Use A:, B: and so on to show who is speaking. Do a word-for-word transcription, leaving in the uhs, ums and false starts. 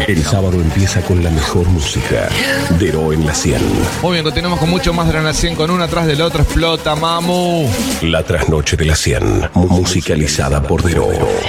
A: El sábado empieza con la mejor música. Dero en la cien.
B: Muy bien, continuamos con mucho más de la cien, con una atrás del otro. Explota, mamu.
A: La trasnoche de la cien. Musicalizada por Dero.